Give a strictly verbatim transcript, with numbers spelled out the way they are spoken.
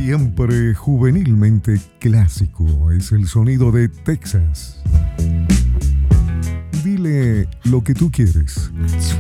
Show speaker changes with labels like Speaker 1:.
Speaker 1: Siempre juvenilmente clásico es el sonido de Texas. Dile lo que tú quieres.